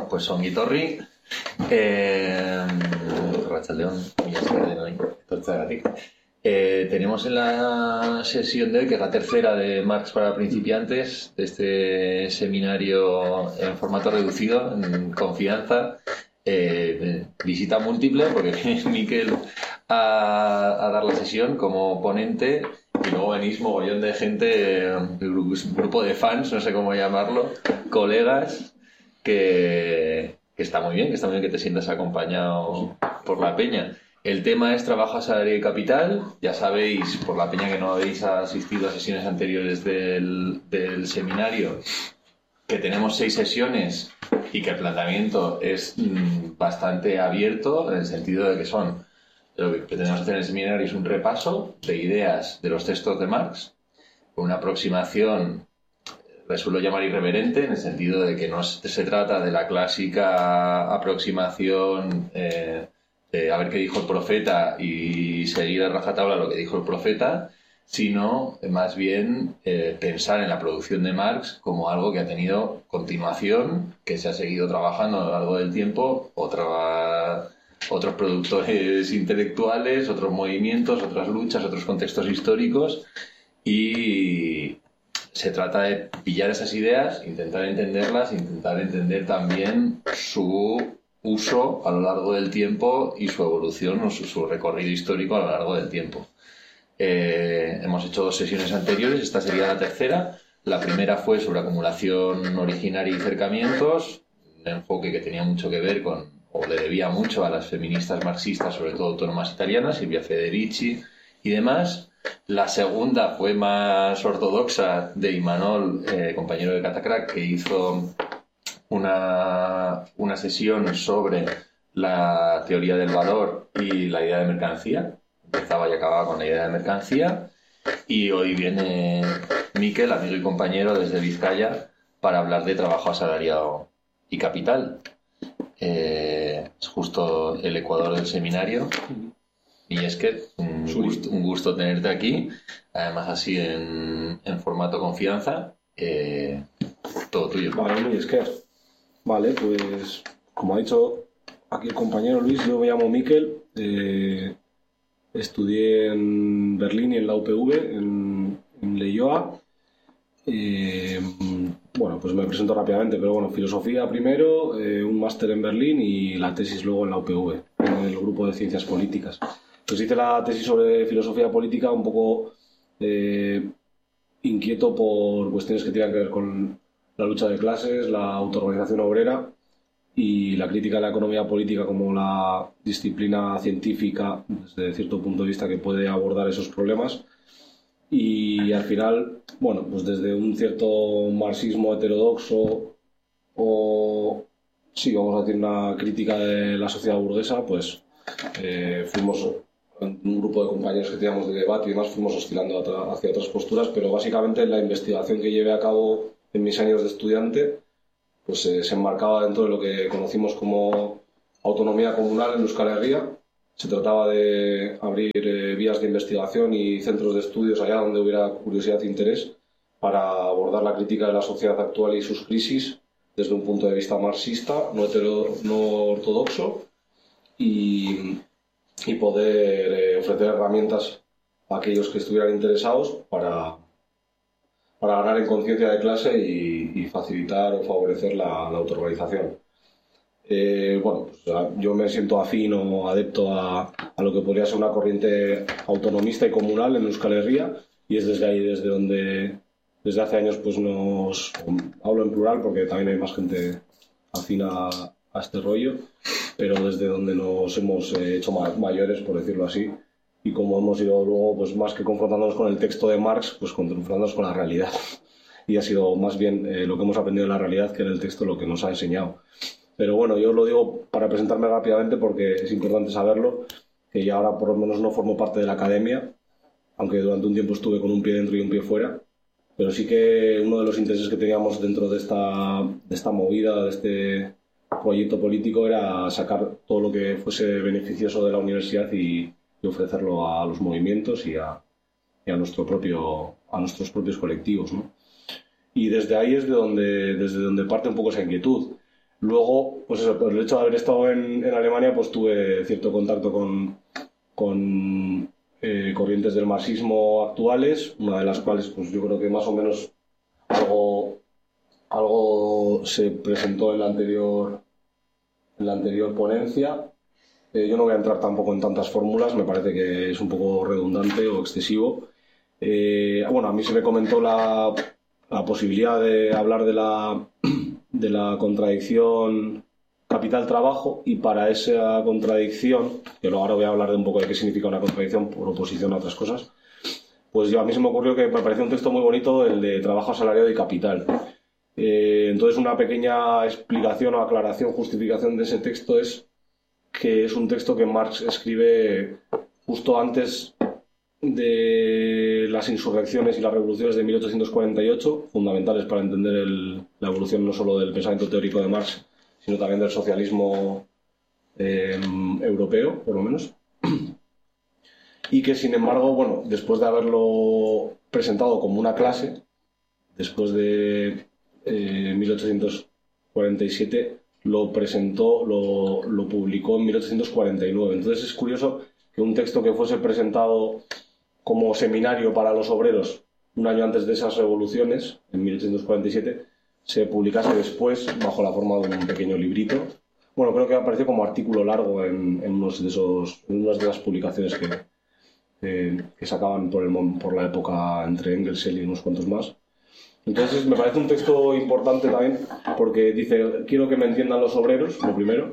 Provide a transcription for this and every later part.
pues ongi etorri. Arratsaldeon, tenemos en la sesión de hoy, que es la tercera de Marx para principiantes, de este seminario en formato reducido, en confianza, visita múltiple, porque viene Miquel a dar la sesión como ponente, y luego venís mogollón de gente, un grupo de fans, no sé cómo llamarlo, colegas, que está muy bien, que te sientas acompañado por la peña. El tema es trabajo, salario y capital. Ya sabéis, por la peña que no habéis asistido a sesiones anteriores del seminario, que tenemos 6 sesiones y que el planteamiento es bastante abierto, en el sentido de que lo que pretendemos hacer en el seminario es un repaso de ideas de los textos de Marx, con una aproximación, le suelo llamar irreverente, en el sentido de que no se trata de la clásica aproximación de a ver qué dijo el profeta y seguir a rajatabla lo que dijo el profeta, sino más bien pensar en la producción de Marx como algo que ha tenido continuación, que se ha seguido trabajando a lo largo del tiempo, otros productores intelectuales, otros movimientos, otras luchas, otros contextos históricos, y se trata de pillar esas ideas, intentar entenderlas, intentar entender también su uso a lo largo del tiempo y su evolución o su recorrido histórico a lo largo del tiempo. Hemos hecho 2 sesiones anteriores, esta sería la tercera. La primera fue sobre acumulación originaria y cercamientos, un enfoque que tenía mucho que ver con, o le debía mucho a las feministas marxistas, sobre todo autónomas italianas, Silvia Federici y demás. La segunda fue más ortodoxa, de Imanol, compañero de Catacrack, que hizo una sesión sobre la teoría del valor y la idea de mercancía. Empezaba y acababa con la idea de mercancía. Y hoy viene Miquel, amigo y compañero desde Vizcaya, para hablar de trabajo asalariado y capital. Es justo el ecuador del seminario. Y es que un gusto tenerte aquí, además así en formato confianza. Todo tuyo. Vale, Luis, ¿qué? Vale, pues como ha dicho aquí el compañero Luis, yo me llamo Miquel, estudié en Berlín y en la UPV, en Leioa. Bueno, pues me presento rápidamente, pero bueno, filosofía primero, un máster en Berlín y la tesis luego en la UPV, en el grupo de ciencias políticas. Pues hice la tesis sobre filosofía política un poco inquieto por cuestiones que tienen que ver con la lucha de clases, la autoorganización obrera y la crítica de la economía política como la disciplina científica, desde cierto punto de vista, que puede abordar esos problemas. Y al final, bueno, pues desde un cierto marxismo heterodoxo o, sí, vamos a decir, una crítica de la sociedad burguesa, pues fuimos un grupo de compañeros que teníamos de debate y demás, fuimos oscilando hacia otras posturas, pero básicamente la investigación que llevé a cabo en mis años de estudiante pues se enmarcaba dentro de lo que conocimos como autonomía comunal en Euskal Herria. Se trataba de abrir vías de investigación y centros de estudios allá donde hubiera curiosidad e interés para abordar la crítica de la sociedad actual y sus crisis desde un punto de vista marxista, no ortodoxo, y poder ofrecer herramientas a aquellos que estuvieran interesados para ganar en conciencia de clase y facilitar o favorecer la autoorganización. Bueno, pues yo me siento afín o adepto a lo que podría ser una corriente autonomista y comunal en Euskal Herria, y es desde ahí desde hace años pues hablo en plural porque también hay más gente afín a este rollo, pero desde donde nos hemos hecho mayores, por decirlo así, y como hemos ido luego, pues más que confrontándonos con el texto de Marx, pues confrontándonos con la realidad. Y ha sido más bien lo que hemos aprendido de la realidad que en el texto lo que nos ha enseñado. Pero bueno, yo lo digo para presentarme rápidamente porque es importante saberlo, que ya ahora por lo menos no formo parte de la academia, aunque durante un tiempo estuve con un pie dentro y un pie fuera. Pero sí que uno de los intereses que teníamos dentro de esta movida, de este proyecto político, era sacar todo lo que fuese beneficioso de la universidad y ofrecerlo a los movimientos y a nuestros propios colectivos, ¿no? Y desde ahí es desde donde parte un poco esa inquietud. Luego, pues eso, por el hecho de haber estado en Alemania, pues tuve cierto contacto con corrientes del marxismo actuales, una de las cuales pues yo creo que más o menos algo se presentó en la anterior ponencia. Yo no voy a entrar tampoco en tantas fórmulas, me parece que es un poco redundante o excesivo. Bueno, a mí se me comentó la posibilidad de hablar de la contradicción capital-trabajo, y para esa contradicción, que ahora voy a hablar de un poco de qué significa una contradicción por oposición a otras cosas, pues a mí se me ocurrió que me pareció un texto muy bonito el de trabajo asalariado y capital. Entonces, una pequeña explicación o aclaración, justificación de ese texto es que es un texto que Marx escribe justo antes de las insurrecciones y las revoluciones de 1848, fundamentales para entender la evolución no solo del pensamiento teórico de Marx, sino también del socialismo europeo, por lo menos. Y que, sin embargo, bueno, después de haberlo presentado como una clase, después de 1847, lo presentó, lo publicó en 1849. Entonces es curioso que un texto que fuese presentado como seminario para los obreros un año antes de esas revoluciones, en 1847, se publicase después bajo la forma de un pequeño librito. Bueno, creo que apareció como artículo largo en unas de las publicaciones que sacaban por la época entre Engels y unos cuantos más. Entonces me parece un texto importante también porque dice: quiero que me entiendan los obreros, lo primero.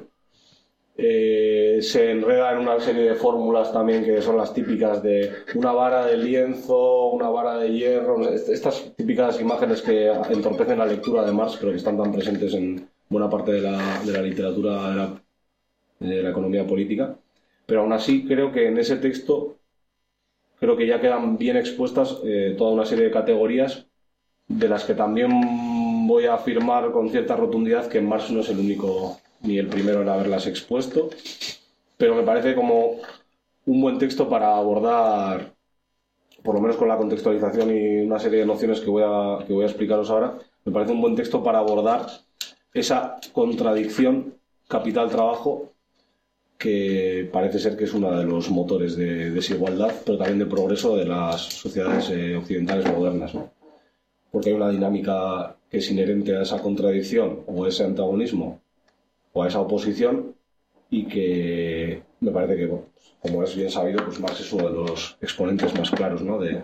Se enreda en una serie de fórmulas también que son las típicas de una vara de lienzo, una vara de hierro, estas típicas imágenes que entorpecen la lectura de Marx, pero que están tan presentes en buena parte de la literatura de la economía política. Pero aún así creo que en ese texto ya quedan bien expuestas toda una serie de categorías, de las que también voy a afirmar con cierta rotundidad que Marx no es el único ni el primero en haberlas expuesto, pero me parece como un buen texto para abordar, por lo menos con la contextualización y una serie de nociones que voy a explicaros ahora, me parece un buen texto para abordar esa contradicción capital-trabajo que parece ser que es uno de los motores de desigualdad, pero también de progreso de las sociedades occidentales modernas, ¿no? Porque hay una dinámica que es inherente a esa contradicción o ese antagonismo o a esa oposición, y que me parece que, bueno, como es bien sabido, pues Marx es uno de los exponentes más claros, ¿no?, de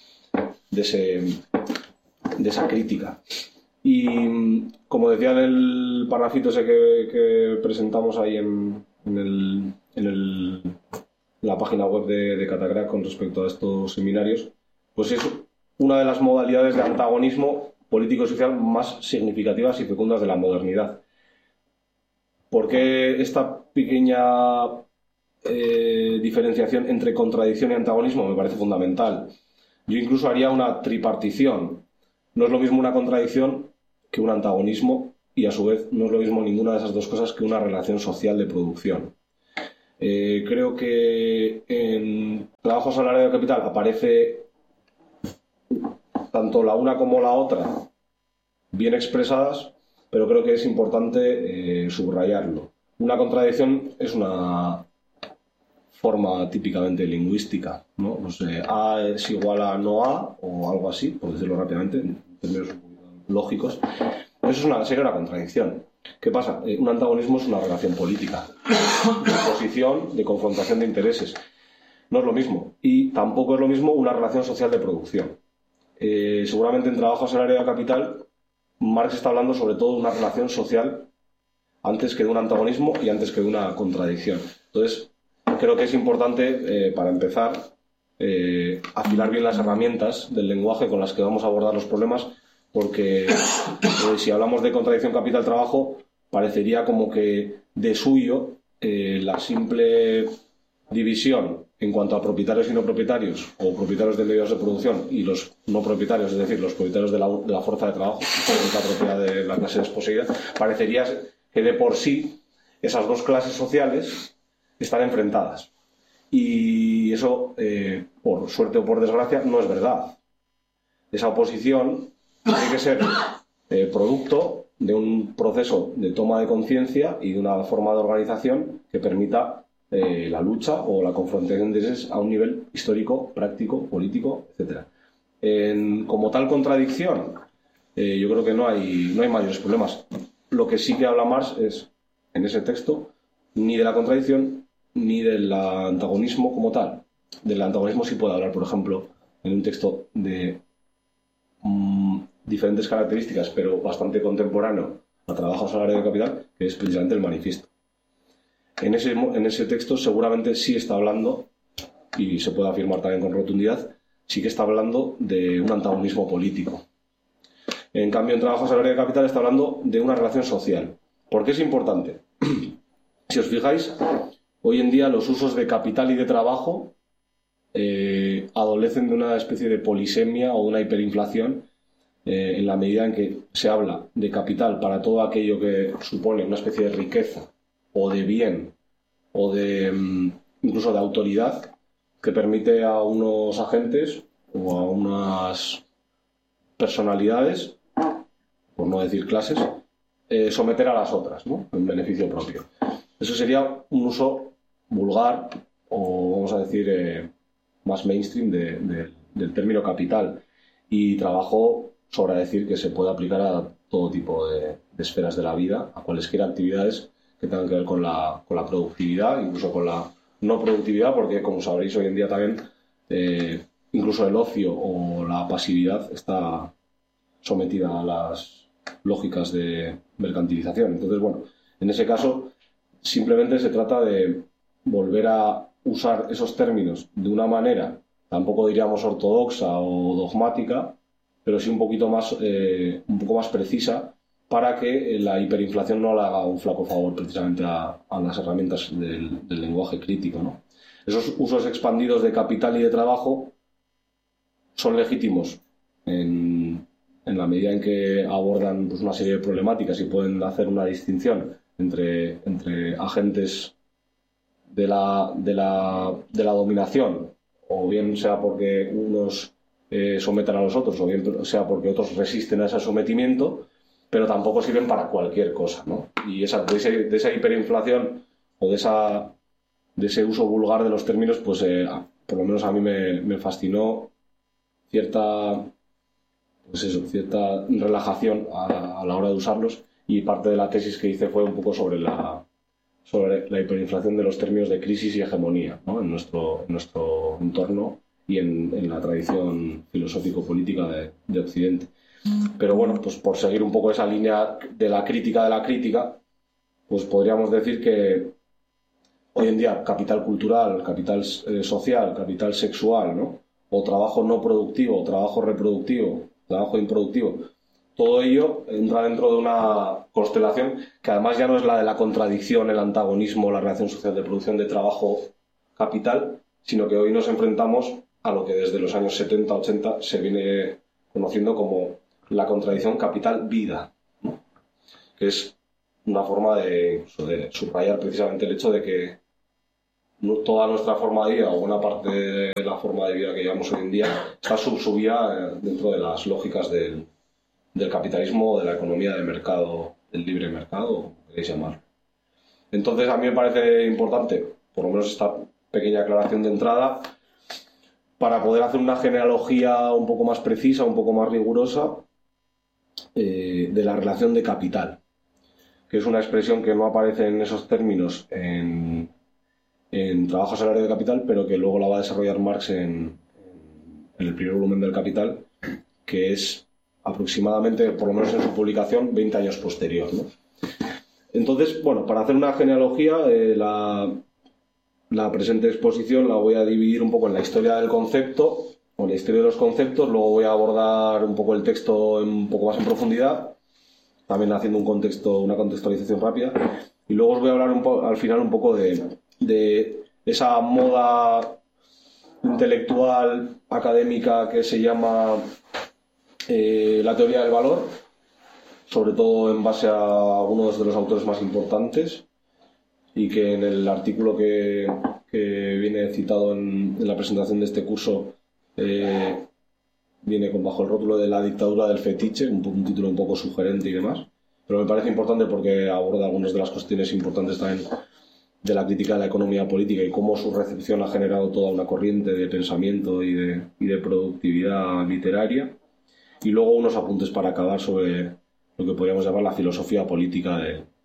esa crítica. Y como decía en el parrafito ese que presentamos ahí en la página web de Catacrack con respecto a estos seminarios, pues es una de las modalidades de antagonismo político y social más significativas y fecundas de la modernidad. ¿Por qué esta pequeña diferenciación entre contradicción y antagonismo? Me parece fundamental. Yo incluso haría una tripartición. No es lo mismo una contradicción que un antagonismo, y a su vez no es lo mismo ninguna de esas dos cosas que una relación social de producción. Creo que en trabajo asalariado de capital aparece tanto la una como la otra bien expresadas, pero creo que es importante subrayarlo. Una contradicción es una forma típicamente lingüística, ¿no? Pues, A es igual a no A, o algo así, por decirlo rápidamente, en términos lógicos. Eso sería una contradicción. ¿Qué pasa? Un antagonismo es una relación política, de oposición, de confrontación de intereses. No es lo mismo. Y tampoco es lo mismo una relación social de producción. Seguramente en trabajo asalariado de capital, Marx está hablando sobre todo de una relación social antes que de un antagonismo y antes que de una contradicción. Entonces, creo que es importante, para empezar, afilar bien las herramientas del lenguaje con las que vamos a abordar los problemas, porque si hablamos de contradicción capital-trabajo, parecería como que de suyo la simple división en cuanto a propietarios y no propietarios, o propietarios de medios de producción y los no propietarios, es decir, los propietarios de la fuerza de trabajo, la propiedad de la clase desposeída, parecería que de por sí esas dos clases sociales están enfrentadas. Y eso, por suerte o por desgracia, no es verdad. Esa oposición tiene que ser producto de un proceso de toma de conciencia y de una forma de organización que permita la lucha o la confrontación de intereses a un nivel histórico, práctico, político, etc. Como tal contradicción, yo creo que no hay mayores problemas. Lo que sí que habla Marx es, en ese texto, ni de la contradicción ni del antagonismo como tal. Del antagonismo sí puede hablar, por ejemplo, en un texto de diferentes características, pero bastante contemporáneo a Trabajo, Salario de Capital, que es precisamente el Manifiesto. En ese texto seguramente sí está hablando, y se puede afirmar también con rotundidad, sí que está hablando de un antagonismo político. En cambio, en Trabajo, Salario de Capital está hablando de una relación social. ¿Por qué es importante? Si os fijáis, hoy en día los usos de capital y de trabajo adolecen de una especie de polisemia o de una hiperinflación en la medida en que se habla de capital para todo aquello que supone una especie de riqueza o de bien o de incluso de autoridad que permite a unos agentes o a unas personalidades, por no decir clases, someter a las otras, ¿no? En beneficio propio. Eso sería un uso vulgar o, vamos a decir, más mainstream del término capital. Y trabajo, sobra decir que se puede aplicar a todo tipo de esferas de la vida, a cualesquiera actividades que tengan que ver con la productividad, incluso con la no productividad, porque como sabréis hoy en día también incluso el ocio o la pasividad está sometida a las lógicas de mercantilización. Entonces, bueno, en ese caso simplemente se trata de volver a usar esos términos de una manera, tampoco diríamos ortodoxa o dogmática, pero sí un poco más precisa, para que la hiperinflación no le haga un flaco favor precisamente a las herramientas del lenguaje crítico, ¿no? Esos usos expandidos de capital y de trabajo son legítimos en la medida en que abordan pues, una serie de problemáticas y pueden hacer una distinción entre agentes de la dominación, o bien sea porque unos sometan a los otros, o bien sea porque otros resisten a ese sometimiento, pero tampoco sirven para cualquier cosa, ¿no? Y de esa hiperinflación o de ese uso vulgar de los términos, pues por lo menos a mí me fascinó cierta relajación a la hora de usarlos, y parte de la tesis que hice fue un poco sobre la hiperinflación de los términos de crisis y hegemonía, ¿no? en nuestro entorno y en la tradición filosófico-política de Occidente. Pero bueno, pues por seguir un poco esa línea de la crítica, pues podríamos decir que hoy en día capital cultural, capital social, capital sexual, ¿no? O trabajo no productivo, trabajo reproductivo, trabajo improductivo, todo ello entra dentro de una constelación que además ya no es la de la contradicción, el antagonismo, la relación social de producción de trabajo-capital, sino que hoy nos enfrentamos a lo que desde los años 70-80 se viene conociendo como la contradicción capital-vida, ¿no? Que es una forma de subrayar precisamente el hecho de que toda nuestra forma de vida, o buena parte de la forma de vida que llevamos hoy en día, está subsumida dentro de las lógicas del capitalismo, de la economía de mercado, del libre mercado, como queréis llamarlo. Entonces, a mí me parece importante, por lo menos esta pequeña aclaración de entrada, para poder hacer una genealogía un poco más precisa, un poco más rigurosa, de la relación de capital, que es una expresión que no aparece en esos términos en Trabajo, Salario de Capital, pero que luego la va a desarrollar Marx en el primer volumen del Capital, que es aproximadamente, por lo menos en su publicación, 20 años posterior, ¿no? Entonces, bueno, para hacer una genealogía, la presente exposición la voy a dividir un poco en la historia del concepto, o la historia de los conceptos, luego voy a abordar un poco el texto un poco más en profundidad, también haciendo una contextualización rápida, y luego os voy a hablar al final un poco de esa moda intelectual académica que se llama la teoría del valor, sobre todo en base a algunos de los autores más importantes, y que en el artículo que viene citado en la presentación de este curso viene bajo el rótulo de la dictadura del fetiche, un título un poco sugerente y demás, pero me parece importante porque aborda algunas de las cuestiones importantes también de la crítica de la economía política y cómo su recepción ha generado toda una corriente de pensamiento y de productividad literaria. Y luego unos apuntes para acabar sobre lo que podríamos llamar la filosofía política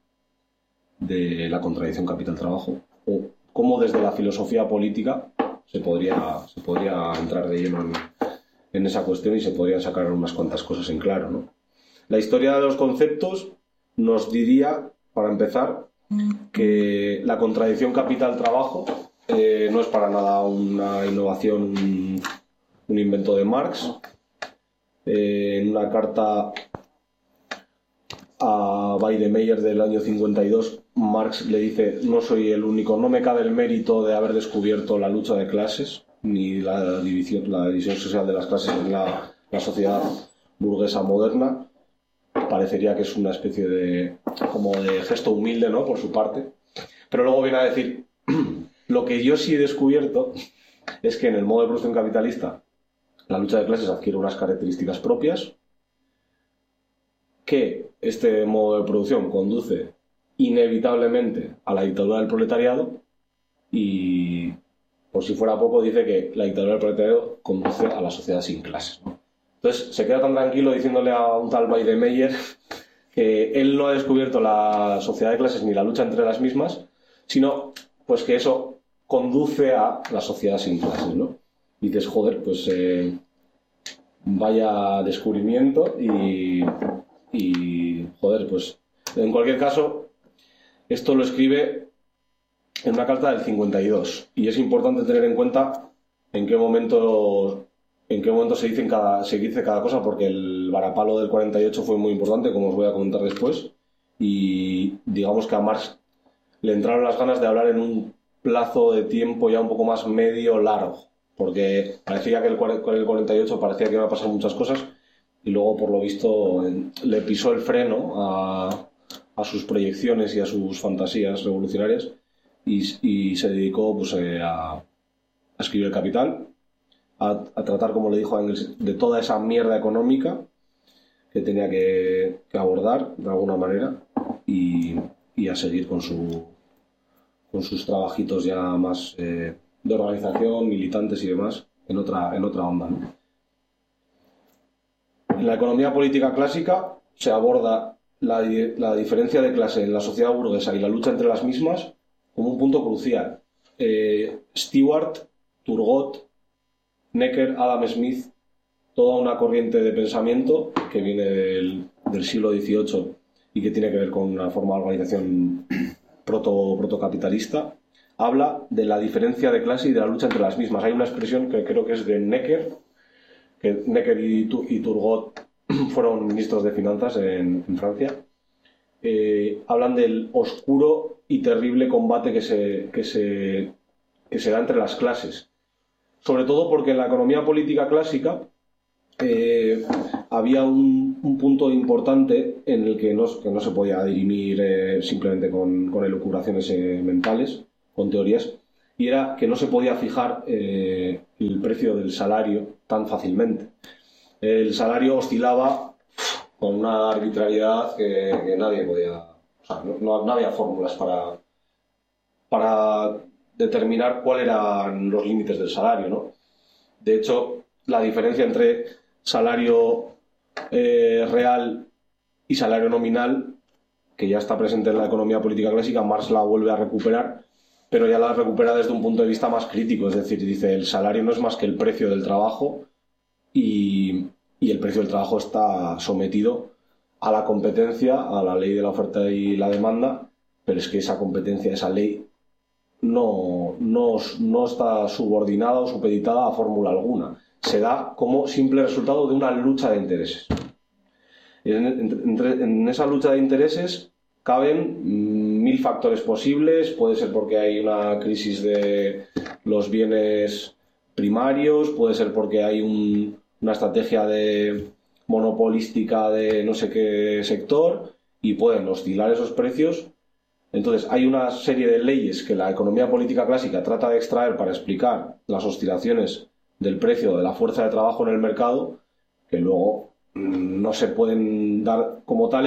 de la contradicción capital-trabajo, o cómo desde la filosofía política se podría entrar de lleno en esa cuestión y se podrían sacar unas cuantas cosas en claro, ¿no? La historia de los conceptos nos diría, para empezar, que la contradicción capital-trabajo no es para nada una innovación, un invento de Marx. En una carta a Weidemeyer del año 52, Marx le dice: no soy el único, no me cabe el mérito de haber descubierto la lucha de clases ni la división social de las clases en la sociedad burguesa moderna. Parecería que es una especie de gesto humilde, ¿no?, por su parte. Pero luego viene a decir: lo que yo sí he descubierto es que en el modo de producción capitalista la lucha de clases adquiere unas características propias, que este modo de producción conduce inevitablemente a la dictadura del proletariado y, por si fuera poco, dice que la dictadura del proletariado conduce a la sociedad sin clases, ¿no? Entonces se queda tan tranquilo diciéndole a un tal Weidemeyer que él no ha descubierto la sociedad de clases ni la lucha entre las mismas, sino pues que eso conduce a la sociedad sin clases, ¿no? Y dices, joder, pues vaya descubrimiento y joder, pues en cualquier caso esto lo escribe en una carta del 52 y es importante tener en cuenta en qué momento se dice cada cosa, porque el varapalo del 48 fue muy importante, como os voy a comentar después, y digamos que a Marx le entraron las ganas de hablar en un plazo de tiempo ya un poco más medio largo, porque parecía que con el 48 parecía que iban a pasar muchas cosas y luego, por lo visto, le pisó el freno a sus proyecciones y a sus fantasías revolucionarias y se dedicó pues, a escribir El Capital, a tratar, como le dijo a Engels, de toda esa mierda económica que tenía que abordar de alguna manera y a seguir con sus trabajitos ya más de organización, militantes y demás, en otra onda, ¿no? En la economía política clásica se aborda la diferencia de clase en la sociedad burguesa y la lucha entre las mismas como un punto crucial. Stewart, Turgot, Necker, Adam Smith, toda una corriente de pensamiento que viene del siglo XVIII y que tiene que ver con una forma de organización protocapitalista, habla de la diferencia de clase y de la lucha entre las mismas. Hay una expresión que creo que es de Necker, que Necker y Turgot fueron ministros de finanzas en Francia. Hablan del oscuro y terrible combate que se da entre las clases, sobre todo porque en la economía política clásica había un punto importante en el que no se podía dirimir simplemente con elucubraciones mentales, con teorías, y era que no se podía fijar el precio del salario tan fácilmente. El salario oscilaba con una arbitrariedad que nadie podía... O sea, no había fórmulas para determinar cuáles eran los límites del salario, ¿no? De hecho, la diferencia entre salario real y salario nominal, que ya está presente en la economía política clásica, Marx la vuelve a recuperar, pero ya la recupera desde un punto de vista más crítico. Es decir, dice, el salario no es más que el precio del trabajo y el precio del trabajo está sometido a la competencia, a la ley de la oferta y la demanda, pero es que esa competencia, esa ley, no está subordinada o supeditada a fórmula alguna. Se da como simple resultado de una lucha de intereses. En esa lucha de intereses caben 1000 factores posibles. Puede ser porque hay una crisis de los bienes primarios, puede ser porque hay una estrategia monopolística de no sé qué sector y pueden oscilar esos precios. Entonces hay una serie de leyes que la economía política clásica trata de extraer para explicar las oscilaciones del precio de la fuerza de trabajo en el mercado, que luego no se pueden dar como tales,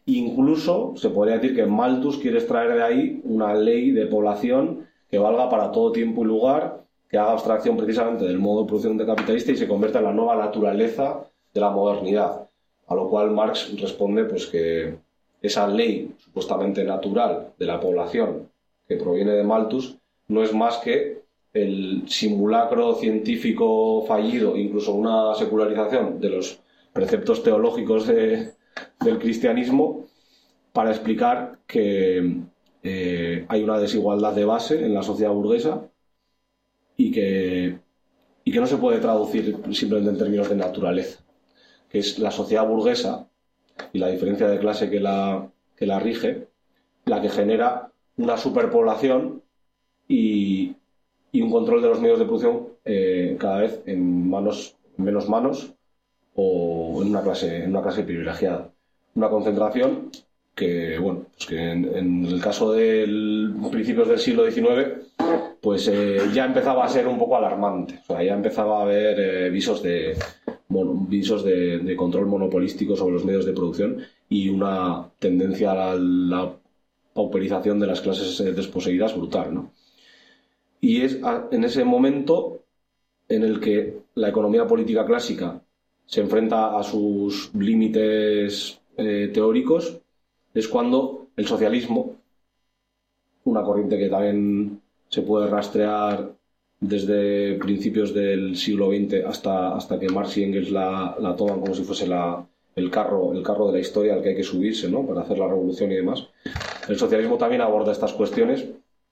Incluso se podría decir que Malthus quiere extraer de ahí una ley de población que valga para todo tiempo y lugar, que haga abstracción precisamente del modo de producción de capitalista y se convierta en la nueva naturaleza de la modernidad. A lo cual Marx responde pues que esa ley supuestamente natural de la población que proviene de Malthus no es más que el simulacro científico fallido, incluso una secularización de los preceptos teológicos del cristianismo, para explicar que hay una desigualdad de base en la sociedad burguesa y que no se puede traducir simplemente en términos de naturaleza, que es la sociedad burguesa y la diferencia de clase que la rige, la que genera una superpoblación y un control de los medios de producción cada vez en menos manos o en una clase privilegiada. Una concentración que, bueno, pues que en el caso de principios del siglo XIX, pues ya empezaba a ser un poco alarmante. O sea, ya empezaba a haber visos de control monopolístico sobre los medios de producción y una tendencia a la pauperización de las clases desposeídas brutal, ¿no? Y es en ese momento en el que la economía política clásica se enfrenta a sus límites teóricos, es cuando el socialismo, una corriente que también se puede rastrear desde principios del siglo XX hasta que Marx y Engels la toman como si fuese el carro de la historia al que hay que subirse, ¿no?, para hacer la revolución y demás. El socialismo también aborda estas cuestiones,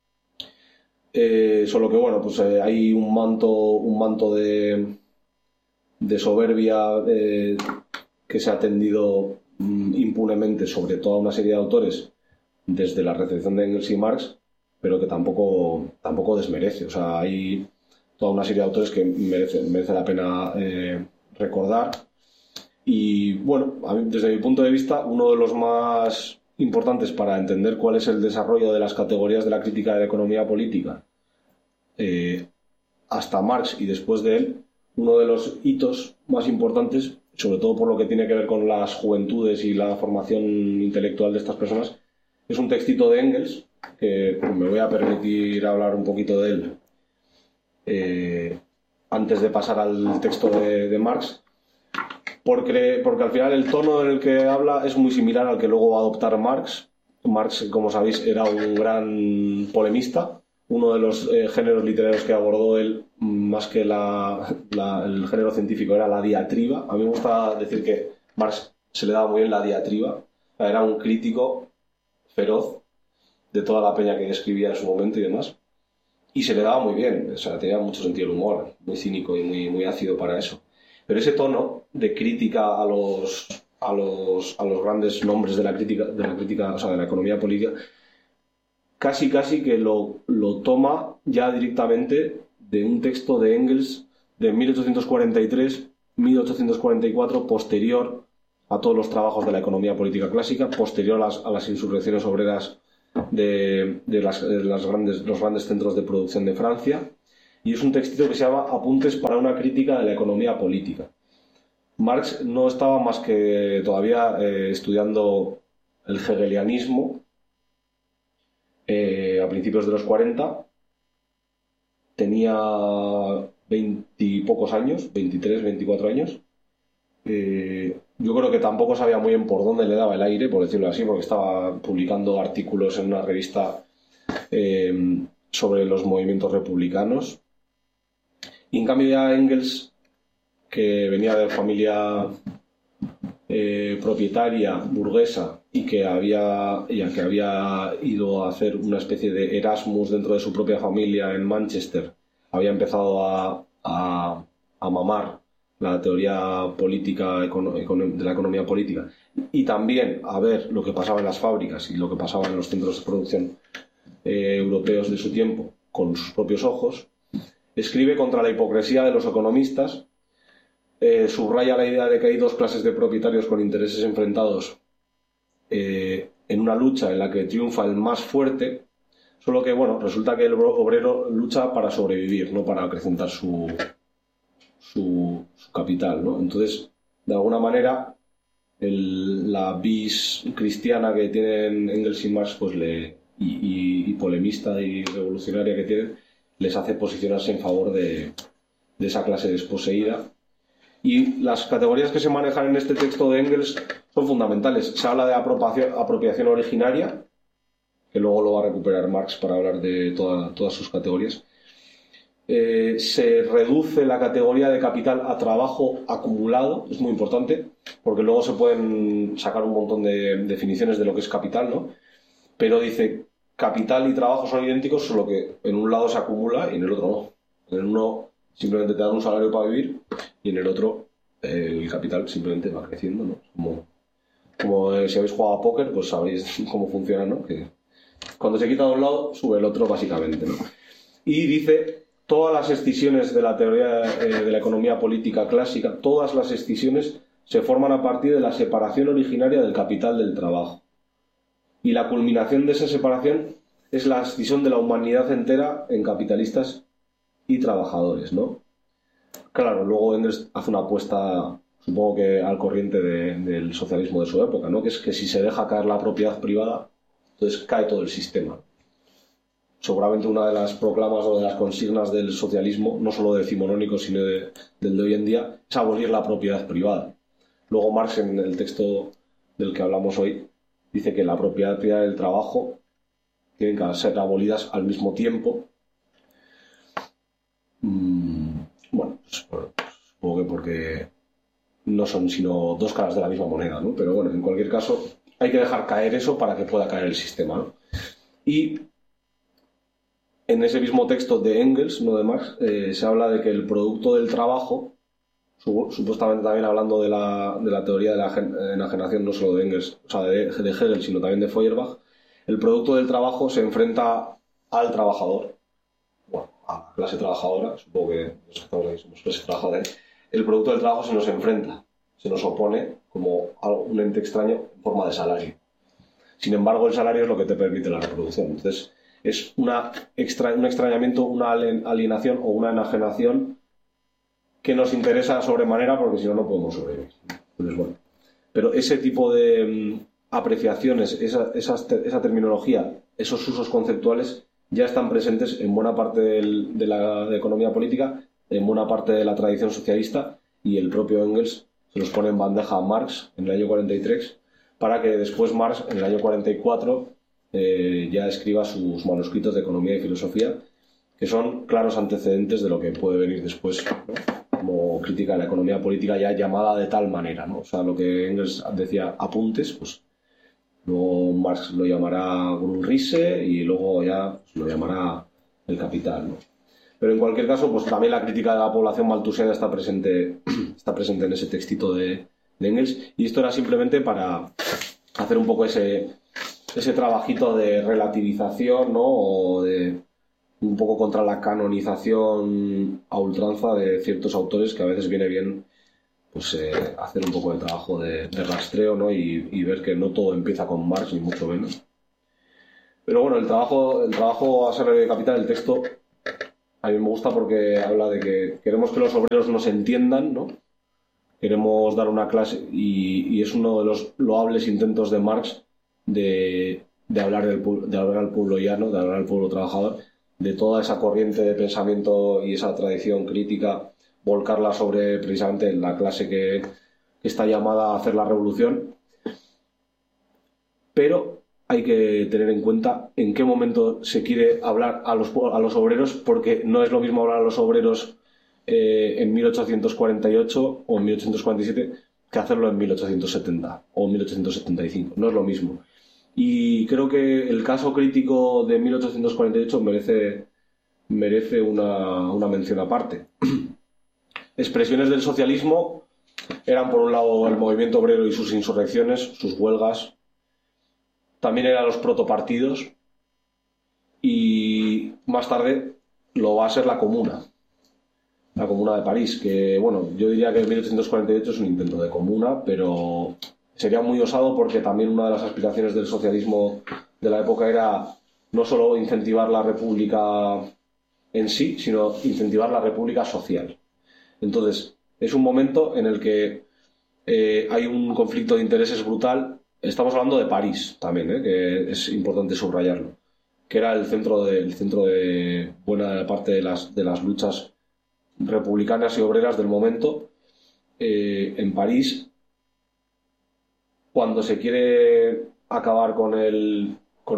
solo que, bueno, pues hay un manto de soberbia que se ha tendido impunemente sobre toda una serie de autores desde la recepción de Engels y Marx, pero que tampoco desmerece. O sea, hay toda una serie de autores que merece la pena recordar. Y bueno, a mí, desde mi punto de vista, uno de los más importantes para entender cuál es el desarrollo de las categorías de la crítica de la economía política hasta Marx y después de él, uno de los hitos más importantes, sobre todo por lo que tiene que ver con las juventudes y la formación intelectual de estas personas, es un textito de Engels, que me voy a permitir hablar un poquito de él antes de pasar al texto de Marx, porque al final el tono en el que habla es muy similar al que luego va a adoptar Marx. Marx, como sabéis, era un gran polemista. Uno de los géneros literarios que abordó él, más que el género científico, era la diatriba. A mí me gusta decir que Marx se le daba muy bien la diatriba. Era un crítico feroz de toda la peña que escribía en su momento y demás. Y se le daba muy bien, o sea, tenía mucho sentido del humor, muy cínico y muy ácido para eso. Pero ese tono de crítica a los grandes nombres de la crítica, o sea, de la economía política, casi que lo toma ya directamente de un texto de Engels de 1843-1844, posterior a todos los trabajos de la economía política clásica, posterior a las insurrecciones obreras de los grandes centros de producción de Francia, y es un textito que se llama Apuntes para una crítica de la economía política. Marx no estaba más que todavía estudiando el hegelianismo a principios de los 40, tenía 20 y pocos años, 23, 24 años. Yo creo que tampoco sabía muy bien por dónde le daba el aire, por decirlo así, porque estaba publicando artículos en una revista sobre los movimientos republicanos. Y en cambio ya Engels, que venía de familia propietaria, burguesa, y que había ido a hacer una especie de Erasmus dentro de su propia familia en Manchester, había empezado a mamar la teoría política de la economía política, y también a ver lo que pasaba en las fábricas y lo que pasaba en los centros de producción europeos de su tiempo con sus propios ojos. Escribe contra la hipocresía de los economistas, subraya la idea de que hay dos clases de propietarios con intereses enfrentados en una lucha en la que triunfa el más fuerte, solo que, bueno, resulta que el obrero lucha para sobrevivir, no para acrecentar su capital, ¿no? Entonces, de alguna manera, la vis cristiana que tienen Engels y Marx, pues y polemista y revolucionaria que tienen, les hace posicionarse en favor de esa clase desposeída. Y las categorías que se manejan en este texto de Engels son fundamentales. Se habla de apropiación originaria, que luego lo va a recuperar Marx para hablar de todas sus categorías. Se reduce la categoría de capital a trabajo acumulado, es muy importante, porque luego se pueden sacar un montón de definiciones de lo que es capital, ¿no? Pero dice, capital y trabajo son idénticos, solo que en un lado se acumula y en el otro no. En uno simplemente te dan un salario para vivir y en el otro el capital simplemente va creciendo, ¿no? Como si habéis jugado a póker, pues sabéis cómo funciona, ¿no? Que cuando se quita de un lado, sube el otro, básicamente, ¿no? Y dice, todas las escisiones de la teoría de la economía política clásica, todas las escisiones se forman a partir de la separación originaria del capital del trabajo. Y la culminación de esa separación es la escisión de la humanidad entera en capitalistas y trabajadores, ¿no? Claro, luego Engels hace una apuesta, supongo que al corriente del socialismo de su época, ¿no? Que es que si se deja caer la propiedad privada, entonces cae todo el sistema. Seguramente una de las proclamas o de las consignas del socialismo, no solo decimonónico, sino del de hoy en día, es abolir la propiedad privada. Luego Marx, en el texto del que hablamos hoy, dice que la propiedad privada del trabajo tienen que ser abolidas al mismo tiempo. Bueno, pues supongo que porque no son sino dos caras de la misma moneda, ¿no? Pero bueno, en cualquier caso, hay que dejar caer eso para que pueda caer el sistema, ¿no? Y en ese mismo texto de Engels, no de Marx, se habla de que el producto del trabajo, supuestamente también hablando de la teoría de la enajenación, no solo de Engels, o sea, de Hegel, sino también de Feuerbach, el producto del trabajo se enfrenta al trabajador, bueno, a la clase trabajadora, supongo que los que estamos ahí somos clase trabajadora, el producto del trabajo se nos enfrenta, se nos opone como un ente extraño en forma de salario. Sin embargo, el salario es lo que te permite la reproducción. Entonces, es un extrañamiento, una alienación o una enajenación que nos interesa sobremanera porque si no, no podemos sobrevivir. Entonces, bueno. Pero ese tipo de apreciaciones, esa terminología, esos usos conceptuales ya están presentes en buena parte de la economía política, en buena parte de la tradición socialista, y el propio Engels se los pone en bandeja a Marx en el año 43 para que después Marx, en el año 44, ya escriba sus manuscritos de economía y filosofía, que son claros antecedentes de lo que puede venir después, ¿no? Como crítica de la economía política ya llamada de tal manera, ¿no? O sea, lo que Engels decía apuntes, pues luego Marx lo llamará Grundrisse y luego ya pues, lo llamará el capital, ¿no? Pero en cualquier caso, pues también la crítica de la población malthusiana está presente en ese textito de Engels, y esto era simplemente para hacer un poco ese trabajito de relativización, ¿no? O de un poco contra la canonización a ultranza de ciertos autores, que a veces viene bien pues hacer un poco de trabajo de rastreo, ¿no? Y ver que no todo empieza con Marx, ni mucho menos. Pero bueno, el trabajo a ser de capital, el texto, a mí me gusta porque habla de que queremos que los obreros nos entiendan, ¿no? Queremos dar una clase, y es uno de los loables intentos de Marx de hablar al pueblo llano, de hablar al pueblo trabajador, de toda esa corriente de pensamiento y esa tradición crítica, volcarla sobre precisamente la clase que está llamada a hacer la revolución. Pero hay que tener en cuenta en qué momento se quiere hablar a los obreros, porque no es lo mismo hablar a los obreros en 1848 o en 1847 que hacerlo en 1870 o en 1875. No es lo mismo. Y creo que el caso crítico de 1848 merece una mención aparte. Expresiones del socialismo eran, por un lado, el movimiento obrero y sus insurrecciones, sus huelgas. También eran los protopartidos. Y más tarde lo va a ser la Comuna de París, que, bueno, yo diría que 1848 es un intento de comuna, pero sería muy osado porque también una de las aspiraciones del socialismo de la época era no solo incentivar la república en sí, sino incentivar la república social. Entonces, es un momento en el que hay un conflicto de intereses brutal. Estamos hablando de París también, que es importante subrayarlo, que era el centro de buena parte de las luchas republicanas y obreras del momento. En París, cuando se quiere acabar con el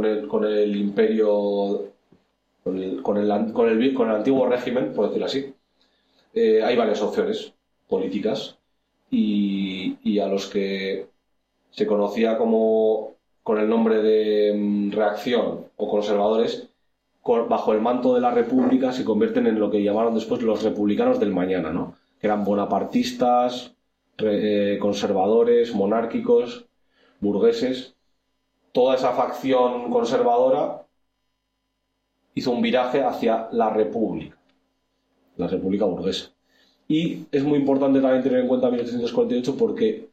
imperio, con el antiguo régimen, por decirlo así, hay varias opciones políticas y a los que se conocía como con el nombre de reacción o conservadores, bajo el manto de la República se convierten en lo que llamaron después los republicanos del mañana, ¿no? Que eran bonapartistas, conservadores, monárquicos, burgueses. Toda esa facción conservadora hizo un viraje hacia la República burguesa. Y es muy importante también tener en cuenta 1848 porque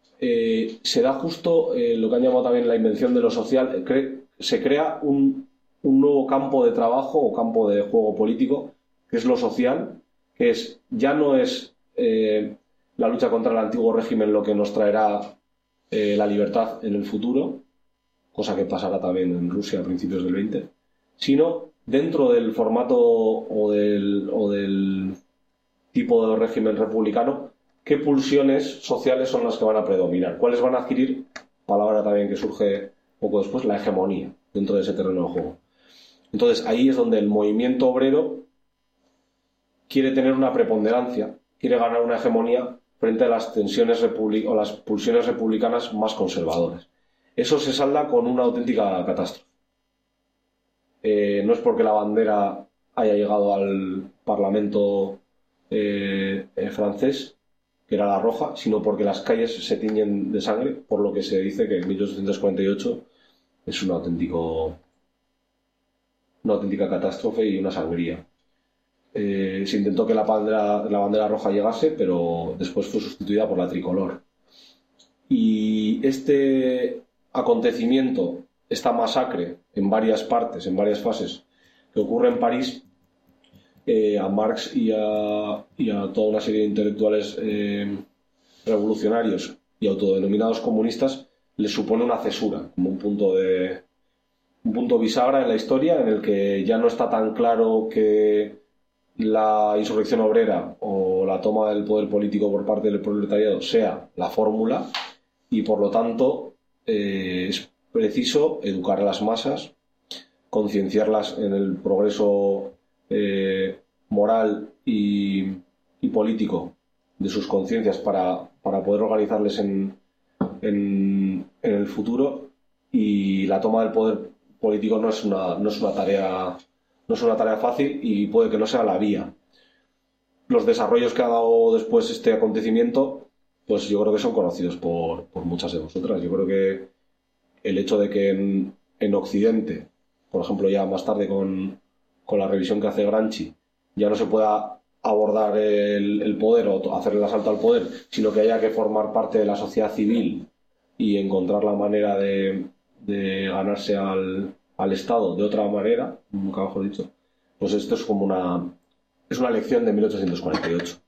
se da justo lo que han llamado también la invención de lo social. Se crea un nuevo campo de trabajo o campo de juego político, que es lo social, que ya no es la lucha contra el antiguo régimen lo que nos traerá la libertad en el futuro, cosa que pasará también en Rusia a principios del 20, sino dentro del formato o del tipo de régimen republicano, qué pulsiones sociales son las que van a predominar, cuáles van a adquirir, palabra también que surge poco después, la hegemonía dentro de ese terreno de juego. Entonces ahí es donde el movimiento obrero quiere tener una preponderancia, quiere ganar una hegemonía frente a las tensiones o las pulsiones republicanas más conservadoras. Eso se salda con una auténtica catástrofe. No es porque la bandera haya llegado al Parlamento francés, que era la roja, sino porque las calles se tiñen de sangre, por lo que se dice que en 1848 es una auténtica catástrofe y una sangría. Se intentó que la bandera roja llegase, pero después fue sustituida por la tricolor. Y este acontecimiento, esta masacre en varias partes, en varias fases, que ocurre en París, a Marx y a toda una serie de intelectuales revolucionarios y autodenominados comunistas les supone una cesura, como un punto bisagra en la historia en el que ya no está tan claro que la insurrección obrera o la toma del poder político por parte del proletariado sea la fórmula y por lo tanto es preciso educar a las masas, concienciarlas en el progreso moral y político de sus conciencias para poder organizarles en el futuro, y la toma del poder político no es una tarea fácil y puede que no sea la vía. Los desarrollos que ha dado después este acontecimiento, pues yo creo que son conocidos por muchas de vosotras. Yo creo que el hecho de que en Occidente, por ejemplo, ya más tarde con la revisión que hace Gramsci, ya no se pueda abordar el poder o hacer el asalto al poder, sino que haya que formar parte de la sociedad civil y encontrar la manera de ganarse al Estado de otra manera, nunca mejor dicho, pues esto es como una lección de 1848.